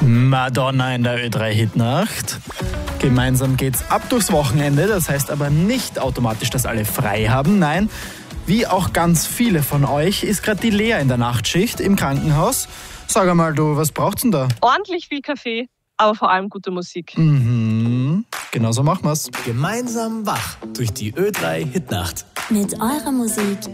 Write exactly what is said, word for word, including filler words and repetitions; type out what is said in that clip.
Madonna in der Ö drei Hitnacht. Gemeinsam geht's ab durchs Wochenende, das heißt aber nicht automatisch, dass alle frei haben. Nein, wie auch ganz viele von euch ist gerade die Lea in der Nachtschicht im Krankenhaus. Sag einmal, du, was braucht's denn da? Ordentlich viel Kaffee, aber vor allem gute Musik. Mhm, genau so machen wir's. Gemeinsam wach durch die Ö drei Hitnacht. Mit eurer Musik